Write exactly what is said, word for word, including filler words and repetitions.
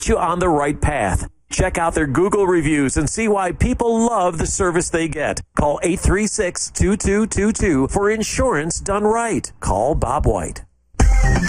you on the right path. Check out their Google reviews and see why people love the service they get. Call eight three six, two two two two for insurance done right. Call Bob White.